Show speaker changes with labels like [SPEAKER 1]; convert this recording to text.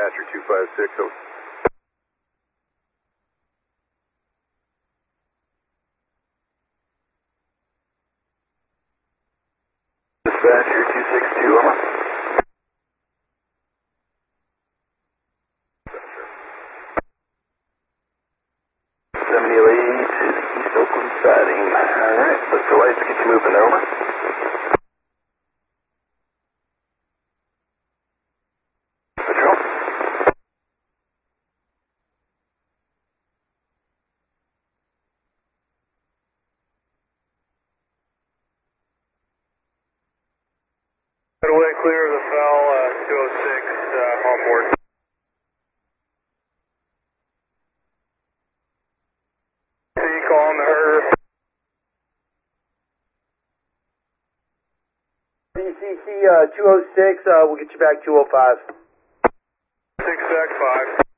[SPEAKER 1] Dispatcher 256, over. Dispatcher 262, over. 7008 is East Oakland siding. Alright, look for lights to get you moving, over. Patrol.
[SPEAKER 2] Away clear of the foul, 206, on board. So you calling her?
[SPEAKER 3] DCC 206, we'll get you back 205.
[SPEAKER 2] 6 back 5.